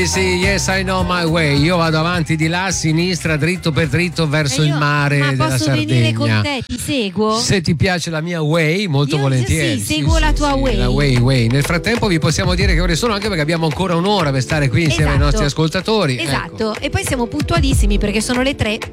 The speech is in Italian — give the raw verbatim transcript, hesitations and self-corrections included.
Sì, sì, yes, I know my way. Io vado avanti di là, a sinistra, dritto per dritto verso io, il mare ma della posso Sardegna. venire con te? Ti seguo? Se ti piace la mia way, molto Io- volentieri. sì, seguo la tua way. La way, way. Nel frattempo vi possiamo dire che ore sono, anche perché abbiamo ancora un'ora per stare qui insieme Esatto. ai nostri ascoltatori. Esatto, Ecco. e poi siamo puntualissimi perché sono le tre